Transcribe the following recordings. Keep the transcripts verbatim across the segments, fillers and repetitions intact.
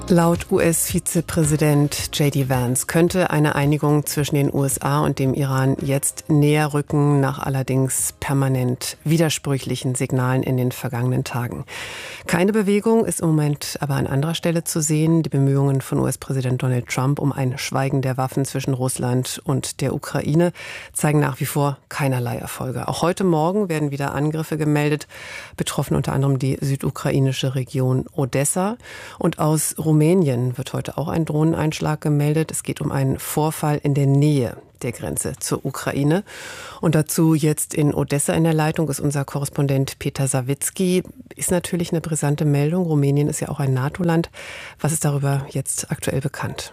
Laut U S-Vizepräsident J D Vance könnte eine Einigung zwischen den U S A und dem Iran jetzt näher rücken, nach allerdings permanent widersprüchlichen Signalen in den vergangenen Tagen. Keine Bewegung ist im Moment aber an anderer Stelle zu sehen. Die Bemühungen von U S-Präsident Donald Trump um ein Schweigen der Waffen zwischen Russland und der Ukraine zeigen nach wie vor keinerlei Erfolge. Auch heute Morgen werden wieder Angriffe gemeldet, betroffen unter anderem die südukrainische Region Odessa. Und aus Rumänien wird heute auch ein Drohneneinschlag gemeldet. Es geht um einen Vorfall in der Nähe der Grenze zur Ukraine. Und dazu jetzt in Odessa in der Leitung ist unser Korrespondent Peter Sawicki. Ist natürlich eine brisante Meldung. Rumänien ist ja auch ein NATO-Land. Was ist darüber jetzt aktuell bekannt?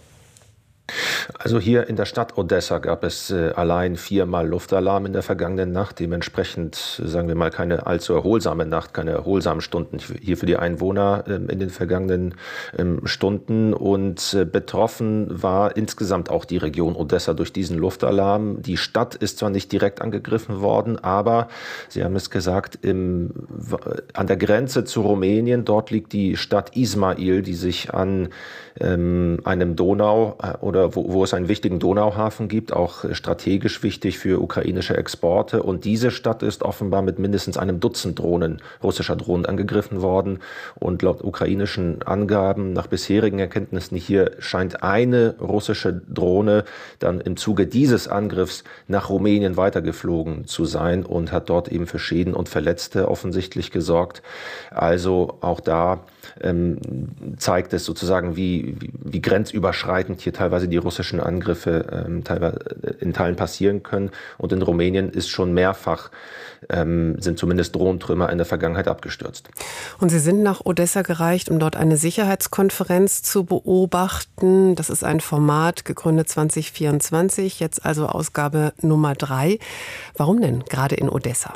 Also hier in der Stadt Odessa gab es äh, allein viermal Luftalarm in der vergangenen Nacht. Dementsprechend, sagen wir mal, keine allzu erholsame Nacht, keine erholsamen Stunden hier für die Einwohner äh, in den vergangenen ähm, Stunden. Und äh, betroffen war insgesamt auch die Region Odessa durch diesen Luftalarm. Die Stadt ist zwar nicht direkt angegriffen worden, aber, Sie haben es gesagt, im, an der Grenze zu Rumänien, dort liegt die Stadt Ismail, die sich an ähm, einem Donau äh, oder wo, wo es einen wichtigen Donauhafen gibt, auch strategisch wichtig für ukrainische Exporte. Und diese Stadt ist offenbar mit mindestens einem Dutzend Drohnen, russischer Drohnen angegriffen worden. Und laut ukrainischen Angaben, nach bisherigen Erkenntnissen hier, scheint eine russische Drohne dann im Zuge dieses Angriffs nach Rumänien weitergeflogen zu sein und hat dort eben für Schäden und Verletzte offensichtlich gesorgt. Also auch da ähm, zeigt es sozusagen, wie, wie, wie grenzüberschreitend hier teilweise die russischen Angriffe ähm, teilweise in Teilen passieren können. Und in Rumänien ist schon mehrfach, ähm, sind zumindest Drohnentrümmer in der Vergangenheit abgestürzt. Und Sie sind nach Odessa gereist, um dort eine Sicherheitskonferenz zu beobachten. Das ist ein Format, gegründet zwanzig vierundzwanzig, jetzt also Ausgabe Nummer drei. Warum denn gerade in Odessa?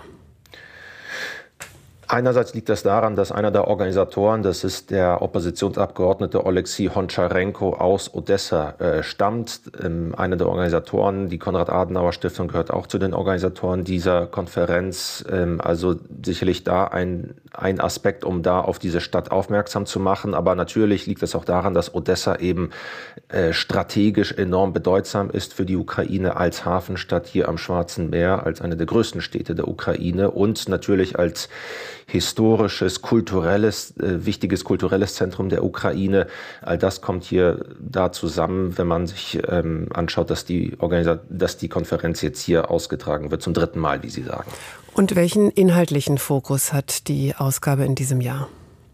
Einerseits liegt das daran, dass einer der Organisatoren, das ist der Oppositionsabgeordnete Oleksiy Hontscharenko aus Odessa, äh, stammt. Ähm, einer der Organisatoren, die Konrad-Adenauer-Stiftung, gehört auch zu den Organisatoren dieser Konferenz. Ähm, also sicherlich da ein, ein Aspekt, um da auf diese Stadt aufmerksam zu machen. Aber natürlich liegt es auch daran, dass Odessa eben äh, strategisch enorm bedeutsam ist für die Ukraine als Hafenstadt hier am Schwarzen Meer, als eine der größten Städte der Ukraine und natürlich als historisches, kulturelles, äh, wichtiges kulturelles Zentrum der Ukraine. All das kommt hier da zusammen, wenn man sich ähm, anschaut, dass die, Organisa- dass die Konferenz jetzt hier ausgetragen wird, zum dritten Mal, wie Sie sagen. Und welchen inhaltlichen Fokus hat die Ausgabe in diesem Jahr?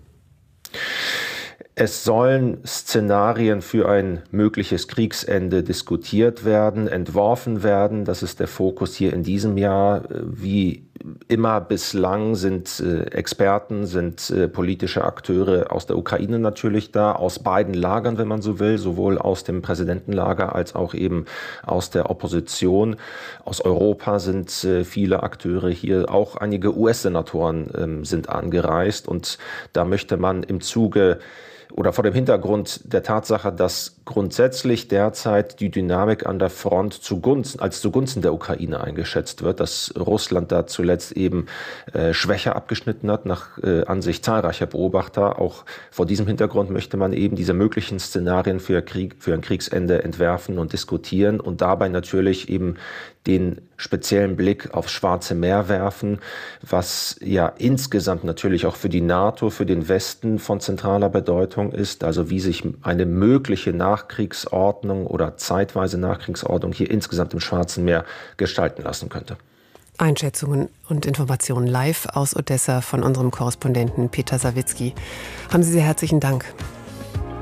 Es sollen Szenarien für ein mögliches Kriegsende diskutiert werden, entworfen werden. Das ist der Fokus hier in diesem Jahr. Wie immer bislang sind äh, Experten, sind äh, politische Akteure aus der Ukraine natürlich da, aus beiden Lagern, wenn man so will, sowohl aus dem Präsidentenlager als auch eben aus der Opposition. Aus Europa sind äh, viele Akteure hier, auch einige U S-Senatoren äh, sind angereist. Und da möchte man im Zuge oder vor dem Hintergrund der Tatsache, dass grundsätzlich derzeit die Dynamik an der Front zugunsten, als zugunsten der Ukraine eingeschätzt wird, dass Russland da zuletzt eben äh, schwächer abgeschnitten hat, nach äh, Ansicht zahlreicher Beobachter. Auch vor diesem Hintergrund möchte man eben diese möglichen Szenarien für Krieg, für ein Kriegsende entwerfen und diskutieren und dabei natürlich eben den speziellen Blick aufs Schwarze Meer werfen, was ja insgesamt natürlich auch für die NATO, für den Westen von zentraler Bedeutung ist, also wie sich eine mögliche Nachkriegsordnung oder zeitweise Nachkriegsordnung hier insgesamt im Schwarzen Meer gestalten lassen könnte. Einschätzungen und Informationen live aus Odessa von unserem Korrespondenten Peter Sawicki. Haben Sie sehr herzlichen Dank.